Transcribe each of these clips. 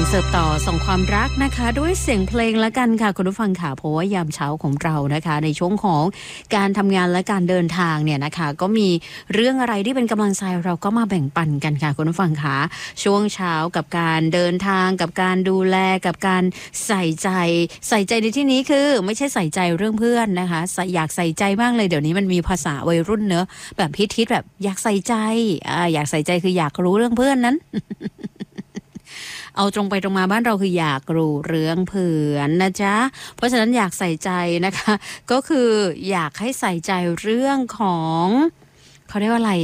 เสิร์ฟต่อส่งความรักนะคะด้วยเสียงเพลงละกันค่ะคุณผู้ฟังค่ะเพราะว่ายามเช้าของเรานะคะในช่วงของการทำงานและการเดินทางเนี่ยนะคะก็มีเรื่องอะไรที่เป็นกำลังใจเราก็มาแบ่งปันกันค่ะคุณผู้ฟังค่ะช่วงเช้ากับการเดินทางกับการดูแลกับการใส่ใจในที่นี้คือไม่ใช่ใส่ใจเรื่องเพื่อนนะคะอยากใส่ใจมากเลยเดี๋ยวนี้มันมีภาษาวัยรุ่นเนอะแบบฮิตแบบอยากใส่ใจอยากใส่ใจคืออยากรู้เรื่องเพื่อนนั้น เอาตรงไปตรงมาบ้านเราคืออยากรู้เรื่องเพื่อนนะจ๊ะเพราะฉะนั้นอยากใส่ใจนะคะก็คืออยากให้ใส่ใจเรื่องของเขาเรียกว่าอะไร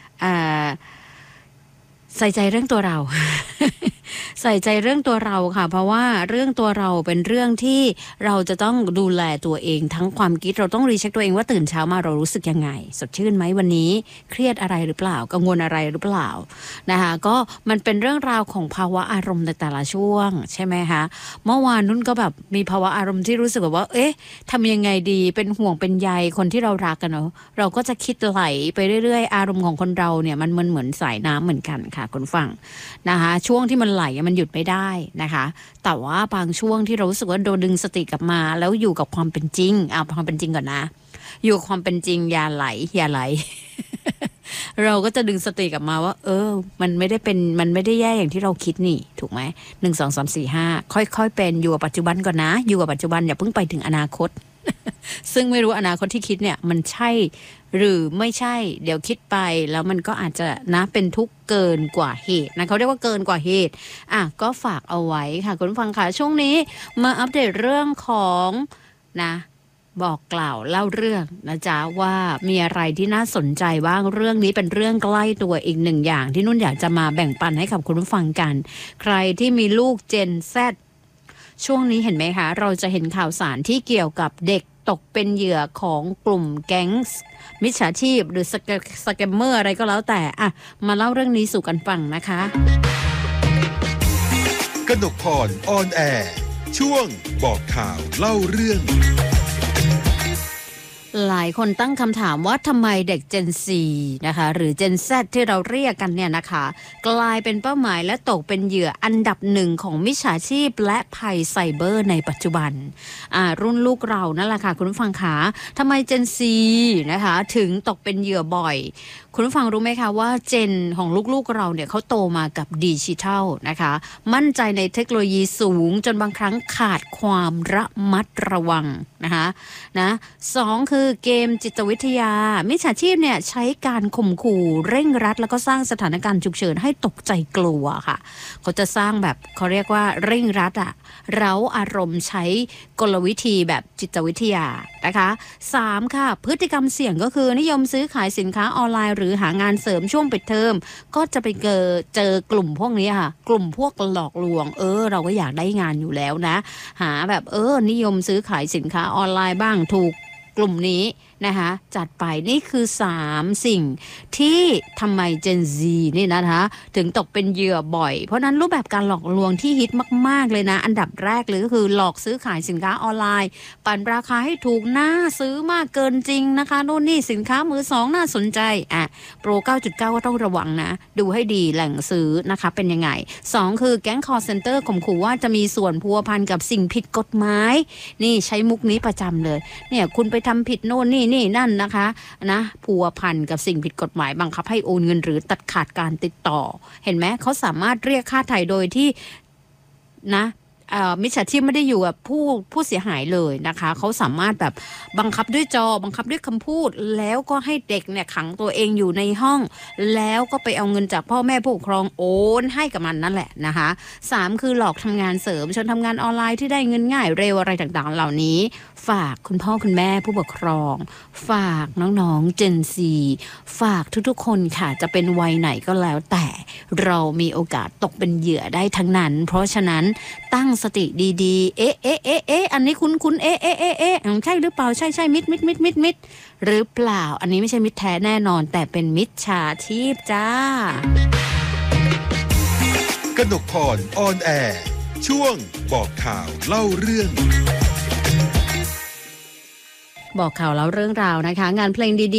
ใส่ใจเรื่องตัวเรา ใส่ใจเรื่องตัวเราค่ะเพราะว่าเรื่องตัวเราเป็นเรื่องที่เราจะต้องดูแลตัวเองทั้งความคิดเราต้องรีเช็คตัวเองว่าตื่นเช้ามาเรารู้สึกยังไงสดชื่นไหมวันนี้เครียดอะไรหรือเปล่ากังวลอะไรหรือเปล่านะคะก็มันเป็นเรื่องราวของภาวะอารมณ์ในแต่ละช่วงใช่ไหมคะเมื่อวานนุ่นก็แบบมีภาวะอารมณ์ที่รู้สึกแบบว่าเอ๊ะทำยังไงดีเป็นห่วงเป็นใยคนที่เรารักกันเนาะเราก็จะคิดไหลไปเรื่อยๆอารมณ์ของคนเราเนี่ยมันเหมือนสายน้ำเหมือนกันค่ะคุณฟังนะคะช่วงที่มันไหลมันหยุดไม่ได้นะคะแต่ว่าบางช่วงที่เรารู้สึกว่าโดนดึงสติกลับมาแล้วอยู่กับความเป็นจริงความเป็นจริงก่อนนะอยู่กับความเป็นจริงอย่าไหล เราก็จะดึงสติกลับมาว่ามันไม่ได้แย่อย่างที่เราคิดนี่ถูกไหม1 2 3 4 5ค่อยๆเป็นอยู่กับปัจจุบันก่อนนะอยู่กับปัจจุบันอย่าเพิ่งไปถึงอนาคต ซึ่งไม่รู้อนาคตที่คิดเนี่ยมันใช่หรือไม่ใช่เดี๋ยวคิดไปแล้วมันก็อาจจะนะเป็นทุกข์เกินกว่าเหตุนะเขาเรียกว่าเกินกว่าเหตุก็ฝากเอาไว้ค่ะคุณผู้ฟังค่ะช่วงนี้มาอัปเดตเรื่องของนะบอกกล่าวเล่าเรื่องนะจ๊ะว่ามีอะไรที่น่าสนใจบ้างเรื่องนี้เป็นเรื่องใกล้ตัวอีกหนึ่งอย่างที่นุ่นอยากจะมาแบ่งปันให้กับคุณผู้ฟังกันใครที่มีลูก Gen Z ช่วงนี้เห็นไหมคะเราจะเห็นข่าวสารที่เกี่ยวกับเด็กตกเป็นเหยื่อของกลุ่มแก๊งมิจฉาชีพหรือสแกมเมอร์อะไรก็แล้วแต่มาเล่าเรื่องนี้สู่กันฟังนะคะกนกพรออนแอร์ช่วงบอกข่าวเล่าเรื่องหลายคนตั้งคำถามว่าทำไมเด็ก Gen Z นะคะหรือ Gen Z ที่เราเรียกกันเนี่ยนะคะกลายเป็นเป้าหมายและตกเป็นเหยื่ออันดับหนึ่งของมิจฉาชีพและภัยไซเบอร์ในปัจจุบันรุ่นลูกเรานั่นแหละค่ะคุณผู้ฟังคะทำไม Gen Z นะคะถึงตกเป็นเหยื่อบ่อยคุณผู้ฟังรู้ไหมคะว่าเจนของลูกๆเราเนี่ยเขาโตมากับดิจิทัลนะคะมั่นใจในเทคโนโลยีสูงจนบางครั้งขาดความระมัดระวังนะคะ2คือเกมจิตวิทยามิจฉาชีพเนี่ยใช้การข่มขู่เร่งรัดแล้วก็สร้างสถานการณ์ฉุกเฉินให้ตกใจกลัวค่ะเขาจะสร้างแบบเขาเรียกว่าเร่งรัดเร้าอารมณ์ใช้กลวิธีแบบจิตวิทยานะคะ3ค่ะพฤติกรรมเสี่ยงก็คือนิยมซื้อขายสินค้าออนไลน์หรือหางานเสริมช่วงปิดเทอมก็จะไปเจอกลุ่มพวกนี้ค่ะกลุ่มพวกหลอกลวงเราก็อยากได้งานอยู่แล้วนะหาแบบนิยมซื้อขายสินค้าออนไลน์บ้างถูกกลุ่มนี้นะคะจัดไปนี่คือ3สิ่งที่ทำไม Gen Z นี่นะคะถึงตกเป็นเหยื่อบ่อยเพราะนั้นรูปแบบการหลอกลวงที่ฮิตมากๆเลยนะอันดับแรกเลยก็คือหลอกซื้อขายสินค้าออนไลน์ปั่นราคาให้ถูกน่าซื้อมากเกินจริงนะคะโน่นนี่สินค้ามือสองน่าสนใจโปร 9.9 ก็ต้องระวังนะดูให้ดีแหล่งซื้อนะคะเป็นยังไง2คือแก๊ง call center ข่มขู่ว่าจะมีส่วนพัวพันกับสิ่งผิดกฎหมายนี่ใช้มุกนี้ประจำเลยเนี่ยคุณไปทำผิดโน่นนี่นั่นนะคะพัวพันกับสิ่งผิดกฎหมายบังคับให้โอนเงินหรือตัดขาดการติดต่อเห็นไหมเขาสามารถเรียกค่าไถ่โดยที่มิจฉาชีพไม่ได้อยู่กับผู้เสียหายเลยนะคะเขาสามารถแบบบังคับด้วยบังคับด้วยคำพูดแล้วก็ให้เด็กเนี่ยขังตัวเองอยู่ในห้องแล้วก็ไปเอาเงินจากพ่อแม่ผู้ปกครองโอนให้กับมันนั่นแหละนะคะ3คือหลอกทำงานเสริมชวนทำงานออนไลน์ที่ได้เงินง่ายเร็วอะไรต่างๆเหล่านี้ฝากคุณพ่อคุณแม่ผู้ปกครองฝากน้องๆ Gen Z ฝากทุกๆคนค่ะจะเป็นวัยไหนก็แล้วแต่เรามีโอกาสตกเป็นเหยื่อได้ทั้งนั้นเพราะฉะนั้นตั้งสติดีๆอันนี้คุ้นใช่หรือเปล่าใช่มิดหรือเปล่าอันนี้ไม่ใช่มิตรแท้แน่นอนแต่เป็นมิจฉาชีพจ้ากนกพรออนแอร์ช่วงบอกข่าวเล่าเรื่องบอกข่าวแล้วเรื่องราวนะคะงานเพลงดี